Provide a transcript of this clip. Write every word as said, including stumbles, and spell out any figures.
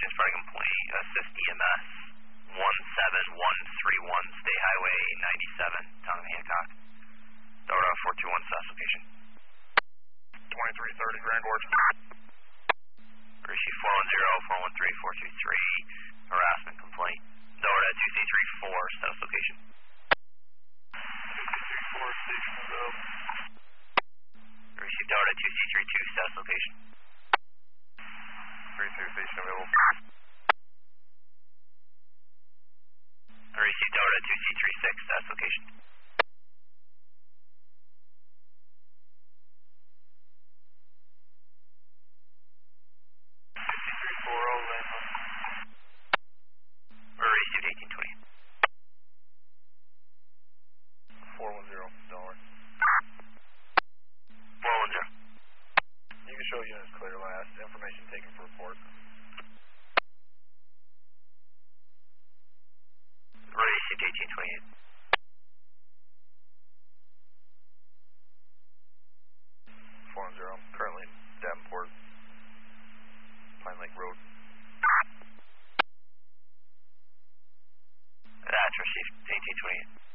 station is starting complaint. Assist E M S one seven one three one, State Highway ninety-seven, town of Hancock. Delta four two one, south location. twenty-three thirty, Grand Gorge. Receive four one zero, four one three, four two three, harassment complaint. Delta two C three four, south location. two C three four, station available. Receive Delta two C three two, south location. three two, station available. Receive Delta two C three six, south location. two C three four zero, landline. Received eighteen twenty. four one zero, dollar. four one zero. You can show units clear last. Information taken for report. Received eighteen twenty-eight. four one zero, currently Davenport, Pine Lake Road. That's received eighteen twenty-eight.